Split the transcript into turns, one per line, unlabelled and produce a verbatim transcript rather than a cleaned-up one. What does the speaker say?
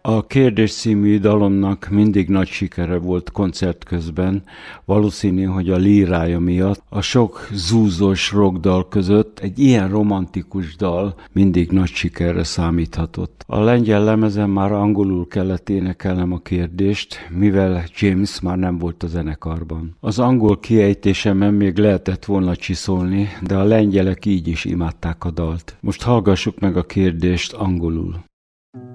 A Kérdés című dalomnak mindig nagy sikere volt koncert közben, valószínű, hogy a lírája miatt. A sok zúzós rockdal között egy ilyen romantikus dal mindig nagy sikerre számíthatott. A lengyel lemezen már angolul kellett énekelnem a kérdést, mivel James már nem volt a zenekarban. Az angol kiejtésemen még lehetett volna csiszolni, de a lengyelek így is imádták a dalt. Most hallgassuk meg a kérdést angolul.